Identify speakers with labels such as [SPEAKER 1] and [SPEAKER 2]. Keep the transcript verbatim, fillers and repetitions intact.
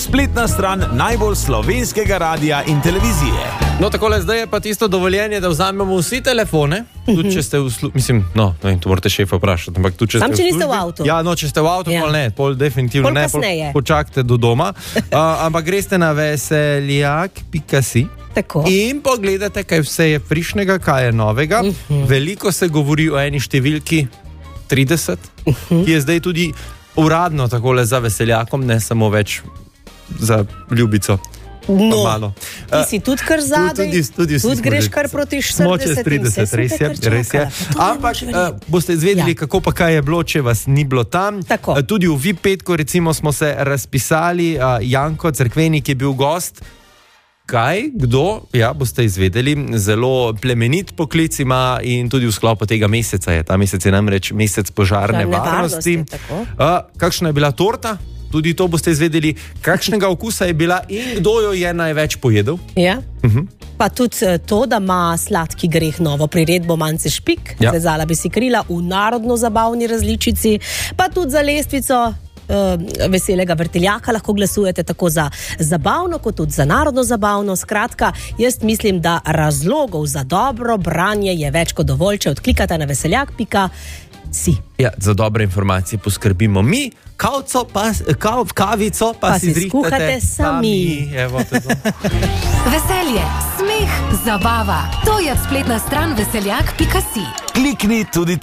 [SPEAKER 1] spletna stran najbolj slovenskega radia in televizije.
[SPEAKER 2] No, takole, zdaj je pa tisto dovoljenje, da vzamemo vsi telefone, tudi če ste v službi, mislim, no, no, to morate šefa vprašati, ampak tudi če ste
[SPEAKER 3] Sam,
[SPEAKER 2] v
[SPEAKER 3] če
[SPEAKER 2] službi.
[SPEAKER 3] niste v avtu.
[SPEAKER 2] Ja, no, če ste v avtu,
[SPEAKER 3] Ja.
[SPEAKER 2] pol ne, pol definitivno
[SPEAKER 3] Pol
[SPEAKER 2] ne, pol
[SPEAKER 3] kasneje.
[SPEAKER 2] počakajte do doma, uh, ampak greste na veseljak pika si.
[SPEAKER 3] Tako.
[SPEAKER 2] In pogledate, kaj vse je frišnega, kaj je novega. Uh-huh. Veliko se govori o eni številki trideset, uh-huh. ki je zdaj tudi uradno takole za veseljakom, ne samo več za ljubico.
[SPEAKER 3] No,
[SPEAKER 2] malo.
[SPEAKER 3] ti si tudi kar zadaj,
[SPEAKER 2] Tudi, tudi, vsi
[SPEAKER 3] tudi
[SPEAKER 2] smo
[SPEAKER 3] greš
[SPEAKER 2] že-
[SPEAKER 3] kar proti
[SPEAKER 2] smo čez
[SPEAKER 3] štiridesetim,
[SPEAKER 2] trideset,
[SPEAKER 3] saj sem
[SPEAKER 2] res
[SPEAKER 3] te
[SPEAKER 2] je,
[SPEAKER 3] kar
[SPEAKER 2] res je.
[SPEAKER 3] čakala. Pa to ne
[SPEAKER 2] Ampak
[SPEAKER 3] moreš
[SPEAKER 2] uh,
[SPEAKER 3] verjeti.
[SPEAKER 2] boste izvedeli,
[SPEAKER 3] Ja.
[SPEAKER 2] kako pa kaj je bilo, če vas ni bilo tam.
[SPEAKER 3] Tako.
[SPEAKER 2] Uh, tudi v V I P petku recimo smo se razpisali, uh, Janko Cerkvenik je bil gost. Kaj, kdo, ja, boste izvedeli, zelo plemenit poklic ima in tudi v sklopu tega meseca je. Ta mesec je namreč mesec požarne
[SPEAKER 3] Požarne
[SPEAKER 2] varnosti.
[SPEAKER 3] varnosti, tako.
[SPEAKER 2] Uh, kakšna je bila torta? Tudi to boste izvedeli, kakšnega okusa je bila in kdo jo je največ pojedel.
[SPEAKER 3] Ja.
[SPEAKER 2] Uh-huh.
[SPEAKER 3] Pa tudi eh, to, da ima sladki greh novo priredbo Mance Špik,
[SPEAKER 2] Ja.
[SPEAKER 3] zvezala bi si krila v narodno-zabavni različici, pa tudi za lestvico eh, veselega vrtiljaka lahko glasujete tako za zabavno, kot tudi za narodno-zabavno. Skratka, jaz mislim, da razlogov za dobro branje je več kot dovolj, če odklikate na veseljak pika si.
[SPEAKER 2] Ja, za dobre informacije poskrbimo mi, kavco pa, kav, kavico pa,
[SPEAKER 3] Pa
[SPEAKER 2] si
[SPEAKER 3] si
[SPEAKER 2] zrihtate
[SPEAKER 3] skuhate sami.
[SPEAKER 2] Evo, to je to.
[SPEAKER 4] Veselje, smeh, zabava. To je spletna stran veseljak pika si.
[SPEAKER 1] Klikni tudi